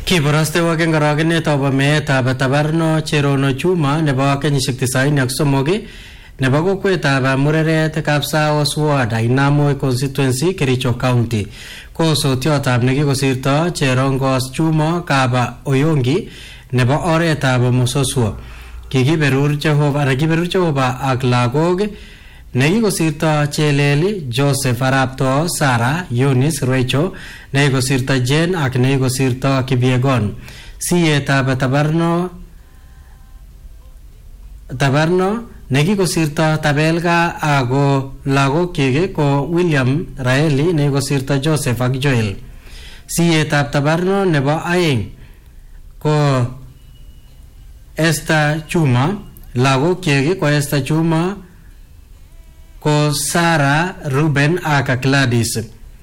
Kibaraste waken garagene toba me taba tabarno cherono chuma nebo kenyishek 93 nebo kokwetab Mureret Kapsa Oswa Dynamo constituency Kericho County ko sotiotab nekikosirto Cherongos Chuma Kaba Oyongi nebo oretab Mososwo kikiberur Jehova ak lagok nekikosirto Cheleli Joseph Arapto Sara Eunice Rachel nekikosirto Jen ak nekikosirto Kibiegon siyetab tabarno nekikosirto Tabelga ako lagok kike ko William Raeli nekikosirto Joseph ak Joel siyetab tabarno nebo aeng ko Esther Chuma lagok kike ko Esther Chuma ko Sarah Ruben ak Gladys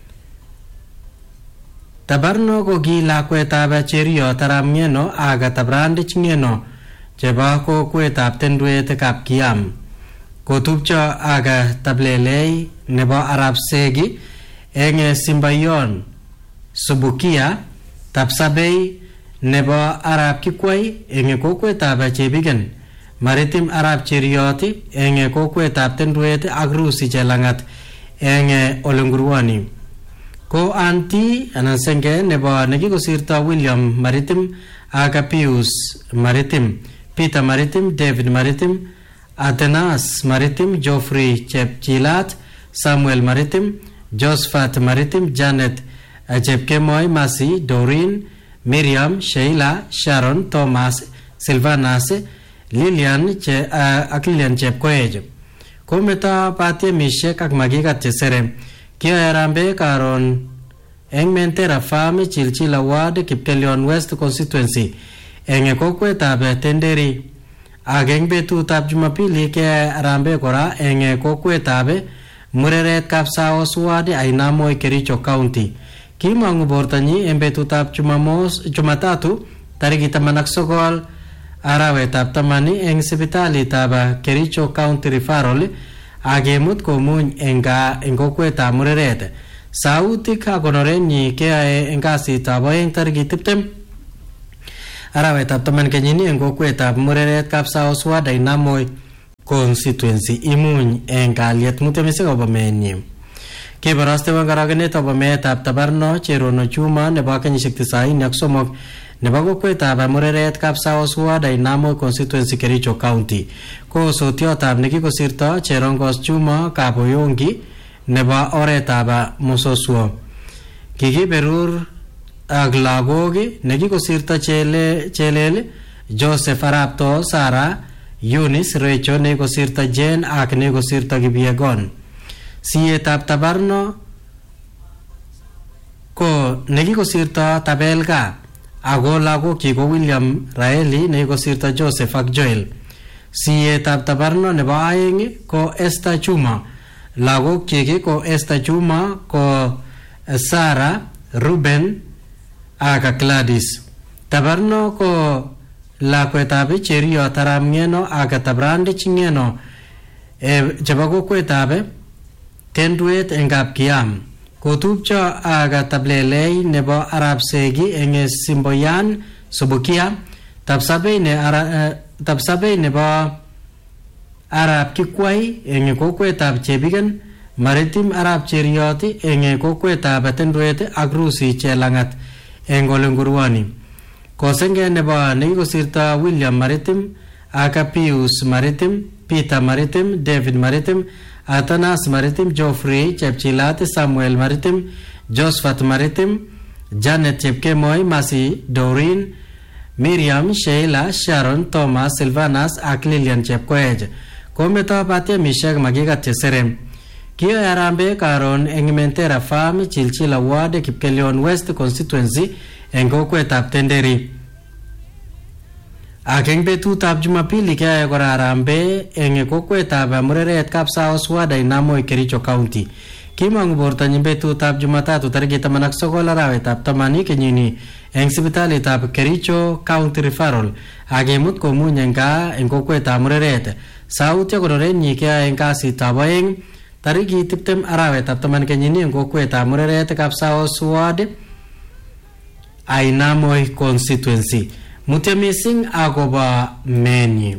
tabarno ko kilakwetab Cherio Taramngeno ak Tabrandi Chingeno cheba kokwetab Tendwet kap Kiam kotupcho ak Tablelei nebo Arab Segi eng Simbayon Subukia Tapsabei nebo Arab Kikwai eng kokwetab Chebigen Maritim Arab Cherioti eng kokwetab Tendwet ak Rusi Chelangat eng Olengurwani ko anti anansenge nebo nekikosirto William Maritim ak Pius Maritim Peter Maritim, David Maritim, Atenas Maritim, Geoffrey Chepchilat, Samuel Maritim, Josephat Maritim, Janet Chepkemoy Masi, Doreen, Miriam, Sheila, Sharon, Thomas, Silvanas, Lilian Chepkoej. Kometa pati mishek ak magigat chesere. Kia rambe karon eng Mentera Farm Chilchila Ward Kipkelion West constituency. Eng kokwetab Tenderi ak eng betutab Jumapili ke rambe kora eng kokwetab Mureret Kapsa Oswa Dynamo Kericho County kimangu bortanyi eng betutab Jumatatu tariki 19 arawetab 10 eng sipitalitab Kericho County Referral agemut komuny eng kokwetab Mureret sautik akonorenyi keae eng kasitab oeng tariki 20 arawetab 10 kenyini eng kokwetab Mureret Kapsa Oswa Dynamo constituency imuny eng kalyet mutemisek obo menyi kibaraste wangaragenet obo meetab tabarno Cherono Chuma nebo kenyishek 93 nebo kokwetab Mureret Kapsa Oswa Dynamo constituency Kericho County ko sotiotab nekikosirto Cherongos Chuma Kaboyongi nebo oretab Mososwo kikiberur ak lagok nekikosirto Chelel Joseph Arapto Sara Eunice Rachel nekikosirto Jen ak nekikosirto Kibiegon siyetab tabarno ko nekikosirto Tabelga ako lagok ko William Raeli nekikosirto Joseph ak Joel siyetab tabarno nebo aeng ko Esther Chuma lagok ko Esther Chuma ko Sarah Ruben ak Gladys tabarno ko lakwetab Cherio Taramngeno ak Tabrandi Chingeno chebo kokwetab Tendwet eng Kapkiam kotupcho ak Tablelei nebo Arab Segi eng Simboyan Subukia Tapsabei nebo Arab Kikwai eng kokwetab Chebigen Maritim Arab Cherioti eng kokwetab Tendwet ak Rusi Chelangat eng Olengurwani kosenge nebo nekikosirto William Maritim ak Pius Maritim Peter Maritim David Maritim Atanas Maritim Geoffrey Chepchilat Samuel Maritim Josephat Maritim Janet Chepkemoy Masi Doreen Miriam Sheila Sharon Thomas Silvanas ak Lilian Chepkoej kometo pati mishek magigat chesere Kio arambe karon eng Mentera Farm Chilchila Ward Kipkelion West constituency eng kokwetab Tenderi ak eng betutab Jumapili kaya kora arambe eng kokwetab Mureret Kapsa Oswa Dynamo Kericho County kimangu bortanyi betutab Jumatatu tariki 19 arawetab 10 kenyini eng sipitalitab Kericho County Referral agemut komuny eng kokwetab Mureret sautya konorenyi kaya eng kasitab oeng tariki 20 arawetab 10 kenyini eng kokwetab Mureret Kapsa Oswa Ainamoi constituency. Mutya missing agoba menu.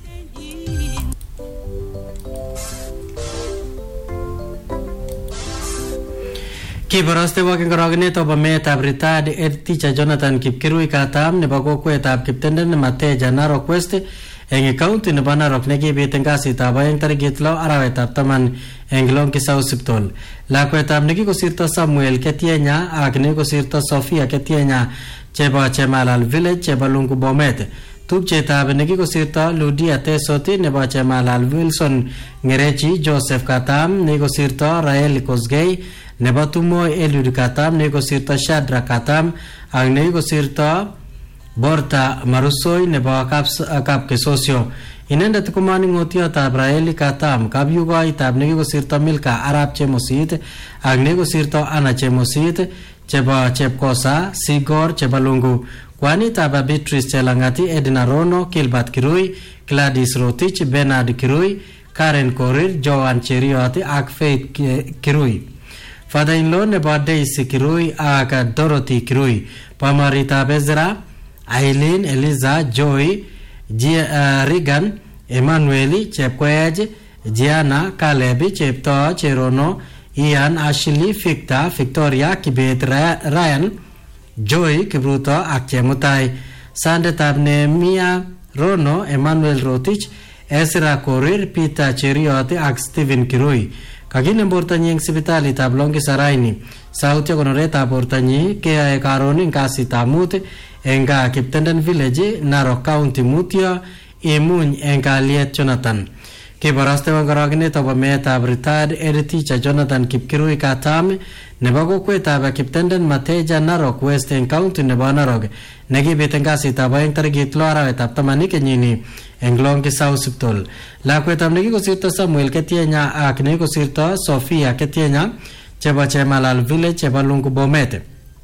Kibaraste waking karaginet oba meetab retired head teacher Jonathan Kipkirui katam nebo kokwetab Kiptenden Mateja Narok West eng county nebo Narok nekibit eng kasitab aeng tarikit 6 arawetab 10 eng Longisa Hospital. Lakwetab nekikosirto Samuel Ketienya ak nekikosirto Sofia Ketienya chebo Chemalal Village chebo Lungu Bomet. Tupchetab nekikosirto Ludia Tesoti nebo Chemalal Wilson Ngerechi Joseph Katam nekikosirto Rael Kosgei nebo Tumoy Eliud Katam nekikosirto Shadra Katam ak nekikosirto Borta Marusoi nebo Kapkesosio. Inendet ko maningotiotab Raeli Katam kabyugoitab nekikosirto Milka Arap Chemosit ak nekikosirto Anna Chemosit chebo Chepkosa Sigor chebo Lungu. Kwanitab Beatrice Chelangati, Edna Rono, Gilbert Kirui, Gladys Rotich, Bernard Kirui, Karen Korir, Joan Cherioti ak Faith Kirui. Father-in-law nebo Daisy Kirui ak Dorothy Kirui. Pamaritab Ezra, Aileen, Eliza, Joy, Regan, Emmanueli, Chepkwej, Gianna, Kalebi, Chepto, Cherono, Ian, Ashley, Victor, Victoria, Kibet, Ryan, Joy, Kibruto, ak Chemutai. Sandetab Nehemia Rono, Emmanuel Rotich, Ezra Korir, Peter Cherioti ak Stephen Kirui. Kaginem bortanyi eng sipitalitab Longisa Raini. Sautya konoretab bortanyi keyae karon eng kasitab mut eng Kiptenden Village, Narok County Mutyo imuny eng kalyet Jonathan. Kibaraste karaginet oba meetab retired head teacher Jonathan Kipkirui Katam nebo kokwetab Kiptenden Mateja Narok West eng county nebo Narok nekibit eng kasitab aeng tarikit 6 arawetab 10 kenyini eng Longisa Hospital. Lakwetab nekikosirto Samuel Ketienya ak nekikosirto Sofia Ketienya chebo Chemalal Village chebo Lungu Bomet.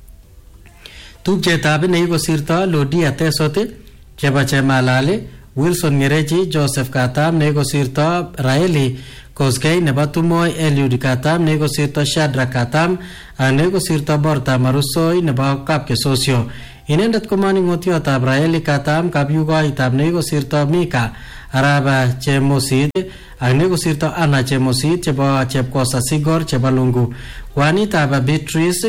Tupchetab nekikosirto Ludia Tesoti chebo Chemalal, Wilson Ngerechi, Joseph Katam nekikosirto Raeli Kosgei nebo Tumoy Eliud Katam nekikosirto Shadra Katam ak nekikosirto Borta Marusoi nebo Kapkesosio. Inendet ko maningotiotab Raeli Katam kabyugoitab nekikosirto Mika Araba Chemosit ak nekikosirto Anna Chemosit chebo Chepkosa Sigor chebo Lungu. Kwanitab Beatrice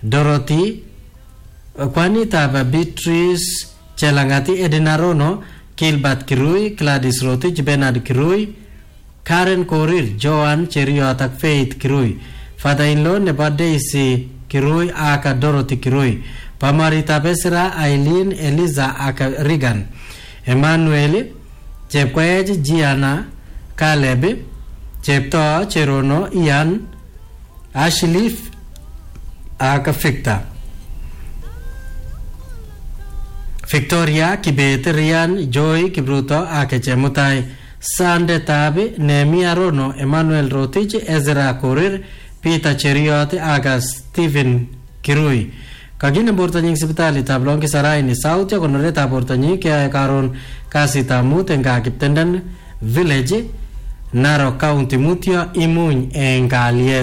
Chelangati, Edna Rono, Gilbert Kirui, Gladys Rotich, Bernard Kirui, Karen Korir, Joan Cheriot ak Faith Kirui. Father-in-law nebo Daisy Kirui ak Dorothy Kirui. Pamaritab Ezra, Aileen, Eliza ak Regan. Emmanuel, Chepkwej, Gianna, Caleb, Chepto, Cherono, Ian, Ashley ak Victor. Victoria, Kibet, Rian, Joy, Kibruto ak Chemutai. Sandetab Nehemia Rono, Emmanuel Rotich, Ezra Korir, Peter Cheriot ak Stephen Kirui. Kaginem bortanyi sipitalitab Longisa Raini. Sautya konoretab bortanyi keyae karon kasitab mut eng Kiptenden Village, Narok County Mutyo imuny eng kalyet